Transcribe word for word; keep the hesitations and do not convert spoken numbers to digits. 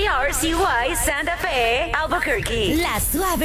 R C Y Santa Fe, Albuquerque. La Suave